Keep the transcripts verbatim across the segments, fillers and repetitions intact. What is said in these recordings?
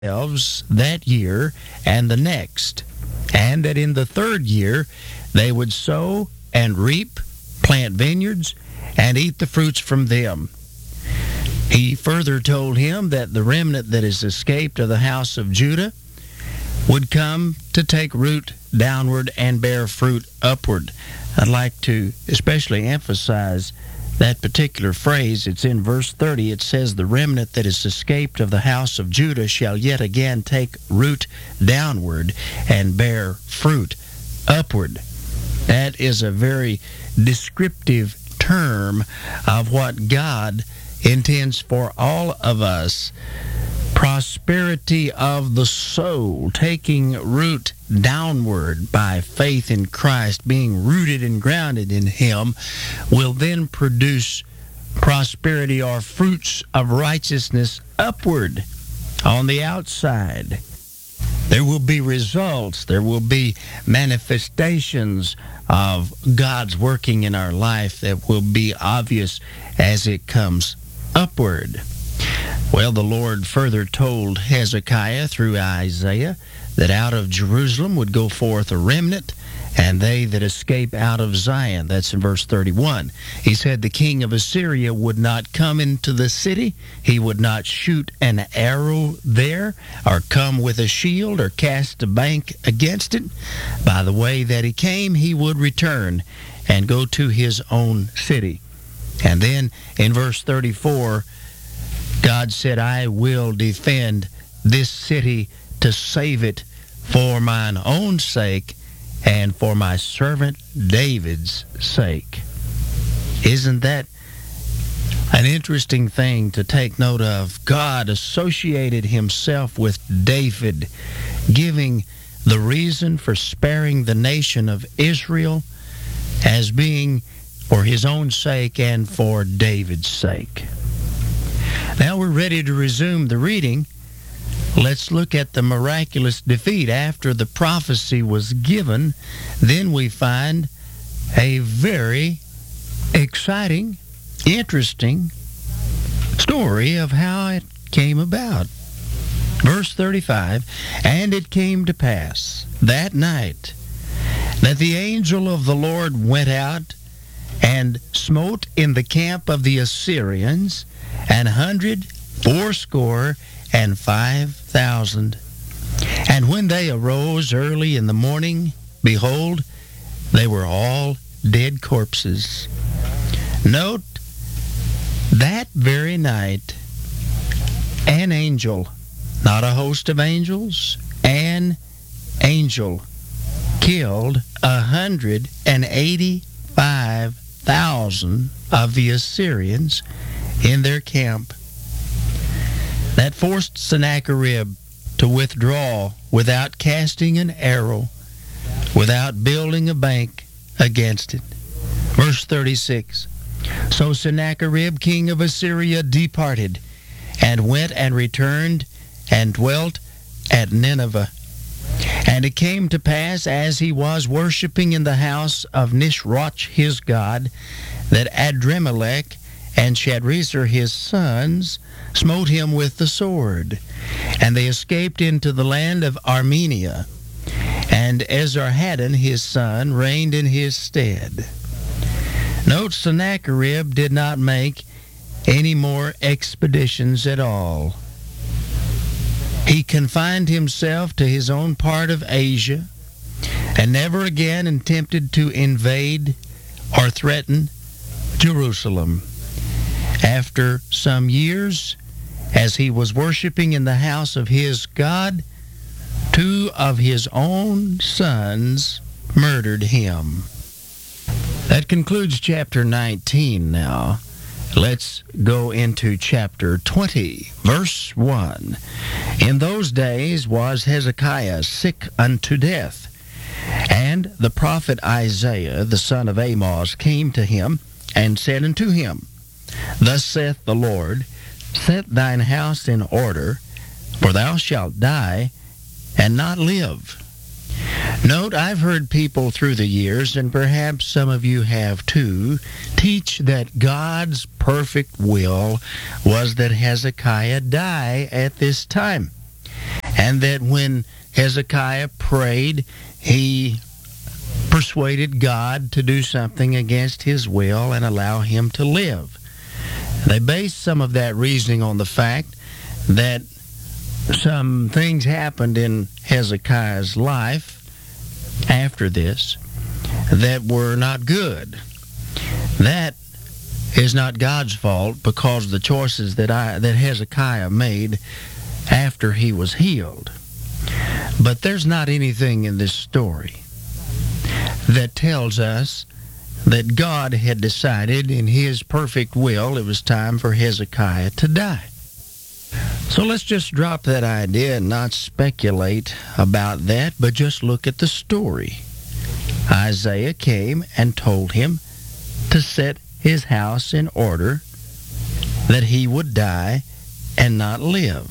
themselves that year and the next, and that in the third year they would sow and reap, plant vineyards, and eat the fruits from them. He further told him that the remnant that is escaped of the house of Judah would come to take root downward and bear fruit upward. I'd like to especially emphasize that particular phrase. It's in verse thirty. It says, "The remnant that is escaped of the house of Judah shall yet again take root downward and bear fruit upward." That is a very descriptive term of what God intends for all of us. Prosperity of the soul, taking root downward by faith in Christ, being rooted and grounded in Him, will then produce prosperity or fruits of righteousness upward on the outside. There will be results, there will be manifestations of God's working in our life that will be obvious as it comes upward. Well, the Lord further told Hezekiah through Isaiah that out of Jerusalem would go forth a remnant, and they that escape out of Zion. That's in verse thirty-one. He said the king of Assyria would not come into the city. He would not shoot an arrow there, or come with a shield, or cast a bank against it. By the way that he came, he would return and go to his own city. And then in verse thirty-four, God said, "I will defend this city to save it for mine own sake and for my servant David's sake." Isn't that an interesting thing to take note of? God associated himself with David, giving the reason for sparing the nation of Israel as being for his own sake and for David's sake. Now we're ready to resume the reading. Let's look at the miraculous defeat. After the prophecy was given, then we find a very exciting, interesting story of how it came about. Verse thirty-five, "And it came to pass that night that the angel of the Lord went out and smote in the camp of the Assyrians an hundred fourscore and five thousand. And when they arose early in the morning, behold, they were all dead corpses." Note, that very night, an angel, not a host of angels, an angel killed a hundred and eighty-five thousand of the Assyrians in their camp. That forced Sennacherib to withdraw without casting an arrow, without building a bank against it. Verse thirty-six, "So Sennacherib, king of Assyria, departed, and went and returned, and dwelt at Nineveh. And it came to pass, as he was worshiping in the house of Nisroch his god, that Adremelech and Shadrezer his sons smote him with the sword, and they escaped into the land of Armenia, and Esarhaddon his son reigned in his stead." Note, Sennacherib did not make any more expeditions at all. He confined himself to his own part of Asia, and never again attempted to invade or threaten Jerusalem. After some years, as he was worshiping in the house of his God, two of his own sons murdered him. That concludes chapter nineteen now. Let's go into chapter twenty, verse one. "In those days was Hezekiah sick unto death, and the prophet Isaiah, the son of Amoz, came to him and said unto him, Thus saith the Lord, Set thine house in order, for thou shalt die and not live." Note, I've heard people through the years, and perhaps some of you have too, teach that God's perfect will was that Hezekiah die at this time. and that when Hezekiah prayed, he persuaded God to do something against his will and allow him to live. They based some of that reasoning on the fact that some things happened in Hezekiah's life after this that were not good. That is not God's fault, because of the choices that I that Hezekiah made after he was healed. But there's not anything in this story that tells us that God had decided in his perfect will it was time for Hezekiah to die. So let's just drop that idea and not speculate about that, but just look at the story. Isaiah came and told him to set his house in order, that he would die and not live.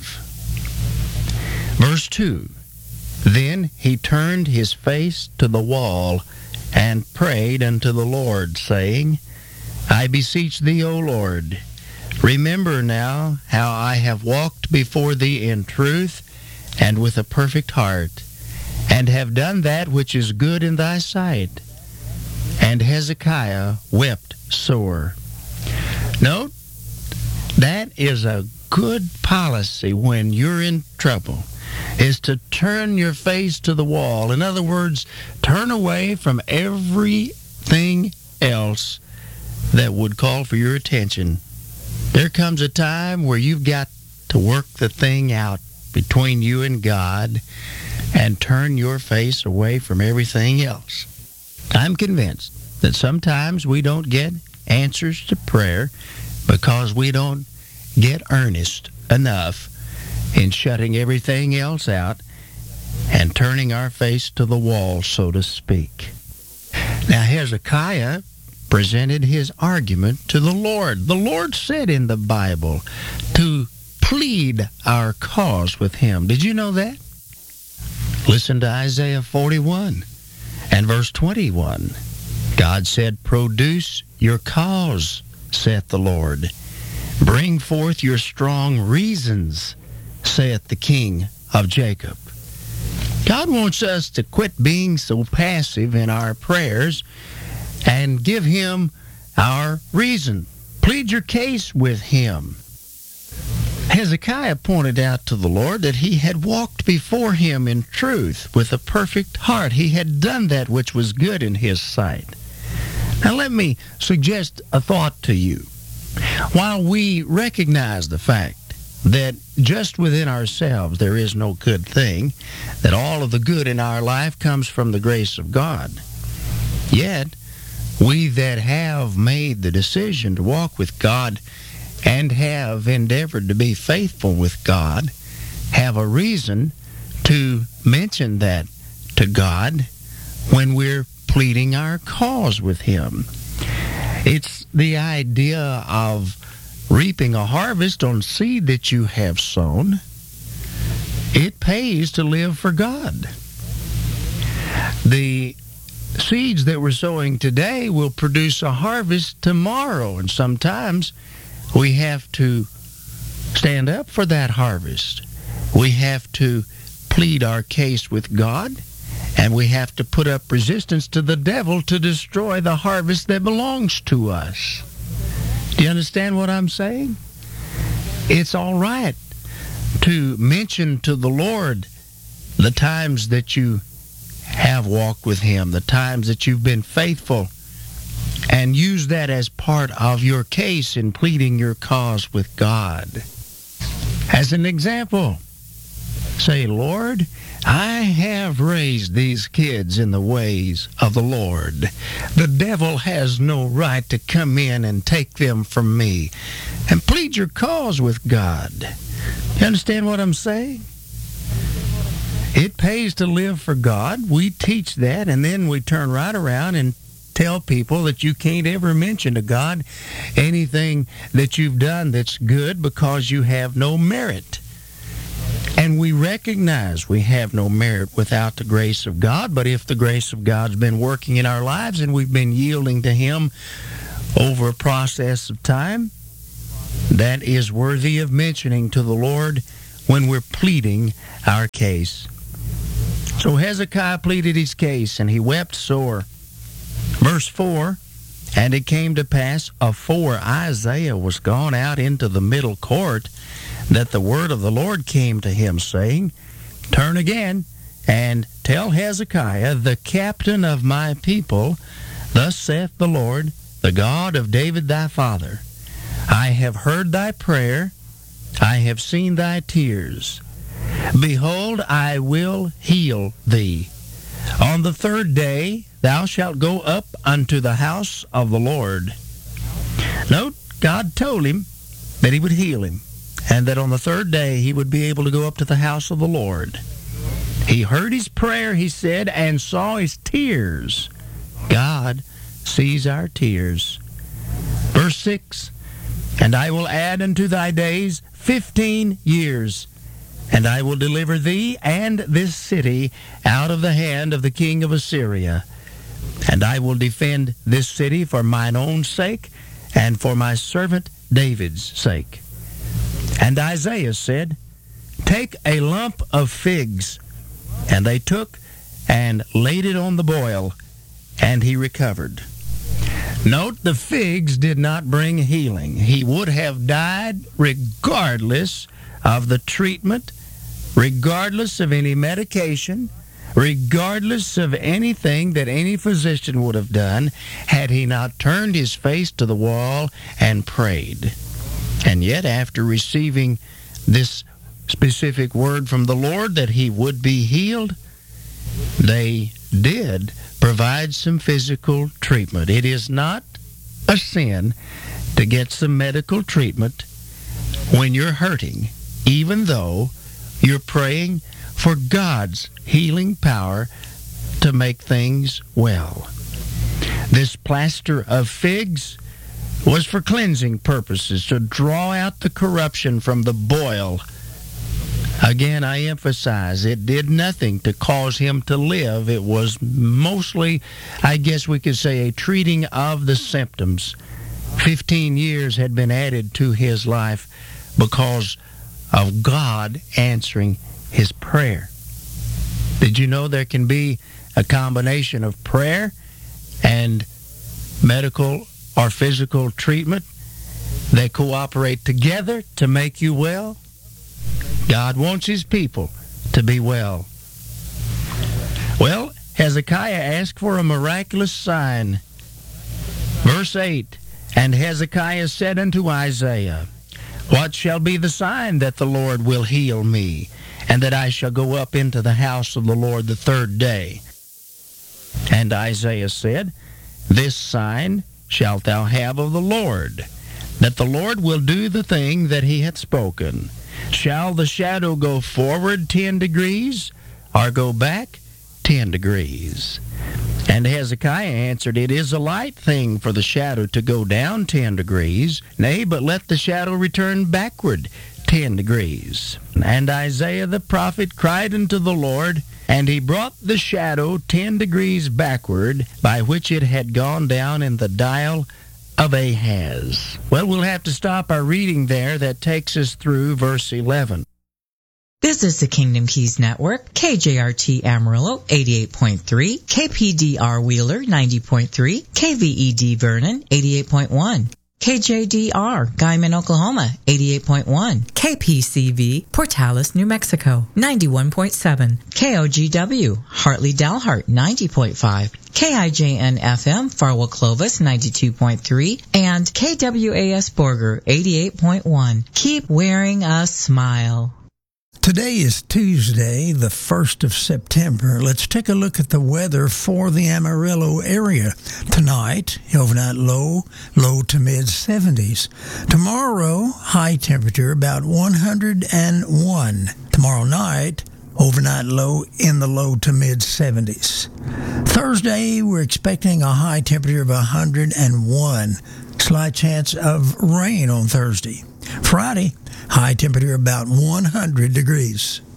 Verse two, then he turned his face to the wall and prayed unto the Lord, saying, I beseech thee, O Lord, remember now how I have walked before thee in truth and with a perfect heart, and have done that which is good in thy sight. And Hezekiah wept sore. Note, that is a good policy when you're in trouble, is to turn your face to the wall. In other words, turn away from everything else that would call for your attention. There comes a time where you've got to work the thing out between you and God and turn your face away from everything else. I'm convinced that sometimes we don't get answers to prayer because we don't get earnest enough in shutting everything else out and turning our face to the wall, so to speak. Now, Hezekiah presented his argument to the Lord. The Lord said in the Bible to plead our cause with him. Did you know that? Listen to Isaiah forty-one and verse twenty-one. God said, produce your cause, saith the Lord. Bring forth your strong reasons, saith the King of Jacob. God wants us to quit being so passive in our prayers and give him our reason. Plead your case with him. Hezekiah pointed out to the Lord that he had walked before him in truth with a perfect heart. He had done that which was good in his sight. Now let me suggest a thought to you. While we recognize the fact that just within ourselves there is no good thing, that all of the good in our life comes from the grace of God, yet we that have made the decision to walk with God and have endeavored to be faithful with God have a reason to mention that to God when we're pleading our cause with him. It's the idea of reaping a harvest on seed that you have sown. It pays to live for God. The seeds that we're sowing today will produce a harvest tomorrow, and sometimes we have to stand up for that harvest. We have to plead our case with God, and we have to put up resistance to the devil to destroy the harvest that belongs to us. Do you understand what I'm saying? It's all right to mention to the Lord the times that you have walked with him, the times that you've been faithful, and use that as part of your case in pleading your cause with God. As an example, say, Lord, I have raised these kids in the ways of the Lord. The devil has no right to come in and take them from me. And plead your cause with God. You understand what I'm saying? It pays to live for God. We teach that, and then we turn right around and tell people that you can't ever mention to God anything that you've done that's good because you have no merit. And we recognize we have no merit without the grace of God, but if the grace of God's been working in our lives and we've been yielding to him over a process of time, that is worthy of mentioning to the Lord when we're pleading our case. So Hezekiah pleaded his case, and he wept sore. Verse four, and it came to pass, afore Isaiah was gone out into the middle court, that the word of the Lord came to him, saying, Turn again, and tell Hezekiah, the captain of my people, Thus saith the Lord, the God of David thy father, I have heard thy prayer, I have seen thy tears. Behold, I will heal thee. On the third day thou shalt go up unto the house of the Lord. Note, God told him that he would heal him, and that on the third day he would be able to go up to the house of the Lord. He heard his prayer, he said, and saw his tears. God sees our tears. Verse six, And I will add unto thy days fifteen years, and I will deliver thee and this city out of the hand of the king of Assyria. And I will defend this city for mine own sake, and for my servant David's sake. And Isaiah said, Take a lump of figs. And they took and laid it on the boil, and he recovered. Note, the figs did not bring healing. He would have died regardless of the treatment, regardless of any medication, regardless of anything that any physician would have done, had he not turned his face to the wall and prayed. And yet, after receiving this specific word from the Lord that he would be healed, they did provide some physical treatment. It is not a sin to get some medical treatment when you're hurting, even though you're praying for God's healing power to make things well. This plaster of figs was for cleansing purposes, to draw out the corruption from the boil. Again, I emphasize, it did nothing to cause him to live. It was mostly, I guess we could say, a treating of the symptoms. Fifteen years had been added to his life because of God answering his prayer. Did you know there can be a combination of prayer and medical or physical treatment? They cooperate together to make you well. God wants his people to be well. Well, Hezekiah asked for a miraculous sign. Verse eight, And Hezekiah said unto Isaiah, What shall be the sign that the Lord will heal me, and that I shall go up into the house of the Lord the third day? And Isaiah said, This sign shalt thou have of the Lord, that the Lord will do the thing that he hath spoken. Shall the shadow go forward ten degrees, or go back ten degrees? And Hezekiah answered, It is a light thing for the shadow to go down ten degrees. Nay, but let the shadow return backward ten degrees. And Isaiah the prophet cried unto the Lord, and he brought the shadow ten degrees backward, by which it had gone down in the dial of Ahaz. Well, we'll have to stop our reading there. That takes us through verse eleven. This is the Kingdom Keys Network, K J R T Amarillo eighty-eight point three, K P D R Wheeler ninety point three, K V E D Vernon eighty-eight point one, K J D R Guyman, Oklahoma eighty-eight point one, K P C V Portales, New Mexico ninety-one point seven, K O G W Hartley Dalhart ninety point five, K I J N F M Farwell Clovis ninety-two point three, and K W A S Borger eighty-eight point one. Keep wearing a smile. Today is Tuesday, the first of September. Let's take a look at the weather for the Amarillo area. Tonight, overnight low, low to mid seventies. Tomorrow, high temperature about one hundred one. Tomorrow night, overnight low in the low to mid seventies. Thursday, we're expecting a high temperature of one hundred one. Slight chance of rain on Thursday. Friday, high temperature about one hundred degrees.